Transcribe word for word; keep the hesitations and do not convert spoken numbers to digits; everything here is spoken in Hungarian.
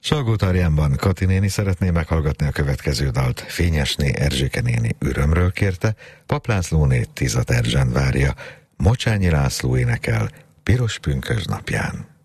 Salgótarjánban Kati néni szeretné meghallgatni a következő dalt. Fényesné Erzséke néni Ürömről kérte, Pap Lászlóné Tiza Erzsán várja, Mocsányi László énekel Piros pünkösd napján.